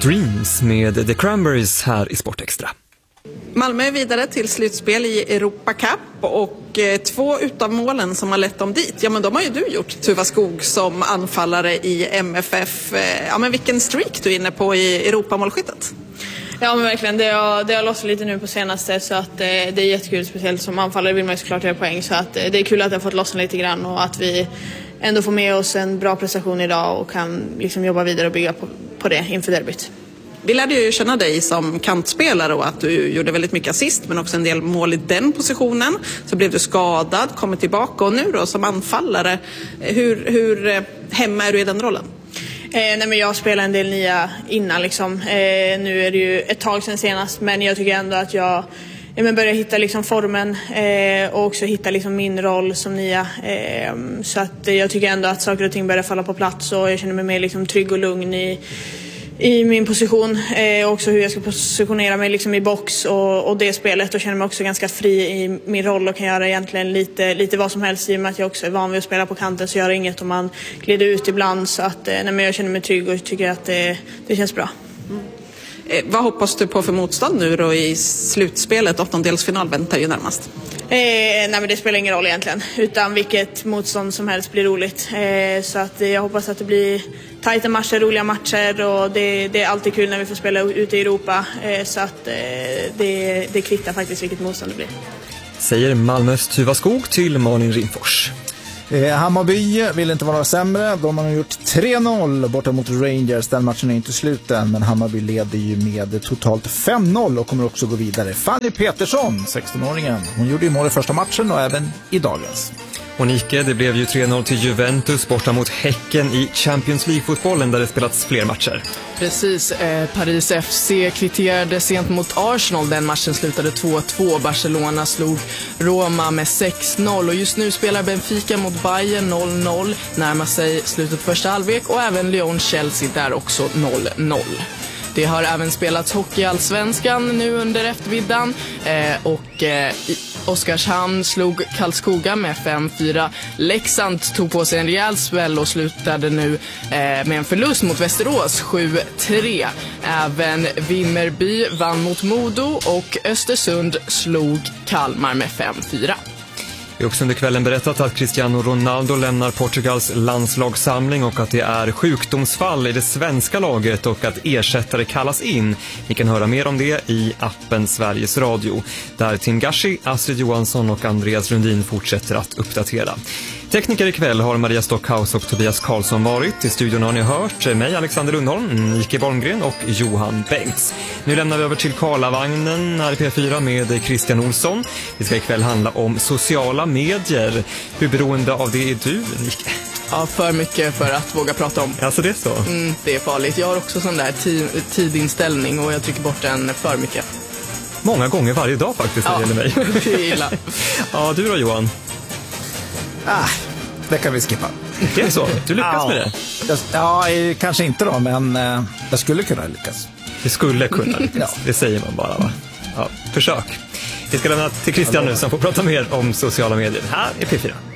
Dreams med The Cranberries här i Sportextra. Malmö är vidare till slutspel i Europa Cup och 2 utav målen som har lett dem dit, ja men de har ju du gjort, Tuva Skog, som anfallare i MFF. Ja men vilken streak du är inne på i Europamålskyttet. Ja men verkligen, det har lossat lite nu på senaste, så att det är jättekul, speciellt som anfallare vill man ju såklart göra poäng, så att det är kul att det har fått lossna lite grann och att vi ändå får med oss en bra prestation idag och kan liksom jobba vidare och bygga på det inför derbyt. Vi lärde ju känna dig som kantspelare och att du gjorde väldigt mycket assist men också en del mål i den positionen. Så blev du skadad, kommer tillbaka och nu då som anfallare, hur hemma är du i den rollen? Nej men jag spelar en del nya innan liksom. Nu är det ju ett tag sedan senast, men jag tycker ändå att jag börjar hitta liksom formen och också hitta liksom min roll som nia. Så att jag tycker ändå att saker och ting börjar falla på plats och jag känner mig mer liksom trygg och lugn i min position, också hur jag ska positionera mig liksom i box och det spelet, och känner mig också ganska fri i min roll och kan göra egentligen lite vad som helst, i och med att jag också är van vid att spela på kanten, så gör det inget om man glider ut ibland, så att men jag känner mig trygg och tycker att det känns bra. Vad hoppas du på för motstånd nu då i slutspelet? 8-delsfinal väntar ju närmast. Nej men det spelar ingen roll egentligen, utan vilket motstånd som helst blir roligt, så att jag hoppas att det blir tajta matcher, roliga matcher, och det är alltid kul när vi får spela ute i Europa, så att det kvittar faktiskt vilket motstånd det blir. Säger Malmös Tuva Skog till Malin Rimfors. Hammarby vill inte vara sämre. De har gjort 3-0 borta mot Rangers. Den matchen är inte slut än, men Hammarby leder ju med totalt 5-0 och kommer också gå vidare. Fanny Petersson, 16-åringen, hon gjorde ju mål i första matchen och även i dagens. Och Nike, det blev ju 3-0 till Juventus borta mot Häcken i Champions League-fotbollen där det spelats fler matcher. Precis, Paris FC kvitterade sent mot Arsenal. Den matchen slutade 2-2. Barcelona slog Roma med 6-0 och just nu spelar Benfica mot Bayern 0-0. Närmar sig slutet första halvlek, och även Lyon-Chelsea där också 0-0. Det har även spelats hockey i Allsvenskan nu under eftermiddagen och Oskarshamn slog Karlskoga med 5-4. Leksand tog på sig en rejäl sväll och slutade nu med en förlust mot Västerås 7-3. Även Vimmerby vann mot Modo och Östersund slog Kalmar med 5-4. Vi har också under kvällen berättat att Cristiano Ronaldo lämnar Portugals landslagssamling och att det är sjukdomsfall i det svenska laget och att ersättare kallas in. Ni kan höra mer om det i appen Sveriges Radio, där Tim Gashi, Astrid Johansson och Andreas Lundin fortsätter att uppdatera. Tekniker ikväll har Maria Stockhaus och Tobias Karlsson varit. I studion har ni hört mig, Alexander Lundholm, Nike Bolmgren och Johan Bengts. Nu lämnar vi över till Karlavagnen här i P4 med Christian Olsson. Det ska ikväll handla om sociala medier. Hur beroende av det är du, Nike? Ja, för mycket för att våga prata om. Alltså det är så? Det är farligt. Jag har också sån där tidinställning och jag trycker bort den för mycket. Många gånger varje dag faktiskt när det gäller mig. Det är illa. Ja, du då Johan? Det kan vi skippa. Det är så? Du lyckas med det? Ja, kanske inte då, men jag skulle kunna lyckas. Det skulle kunna lyckas, Ja. Det säger man bara, va? Ja, försök. Vi ska lämna till Christian nu som får prata mer om sociala medier. Här är P4.